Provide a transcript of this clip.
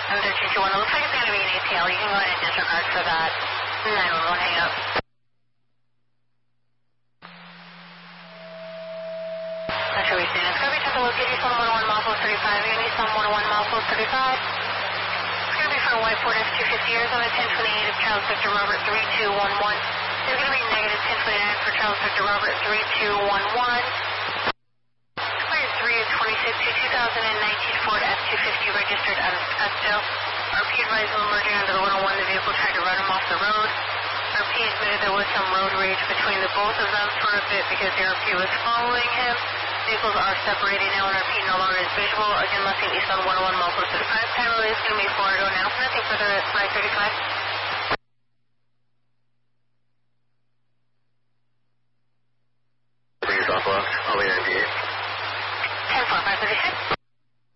M1321, it looks like it's going to be an ATL. You can go ahead and disregard for that. 911, hang up. That's where we stand. It's going to be Temple Located, East 111, mile 35. You're going to East 111, mile 35. It's going to be for a white Ford F-250 Arizona 1028 of Charles Victor Robert 3211. It's going to be negative 1029 for Charles Victor Robert 3211. 326 to 2019 Ford F-250 registered out of Scottsdale. RP advised while merging under the 101, the vehicle tried to run him off the road. RP admitted there was some road rage between the both of them for a bit because the RP was following him. Vehicles are separating now and RP no longer is visual. Again, left east on 101 mile 35. Time relay is going to be 4 ago now. Nothing further at 535.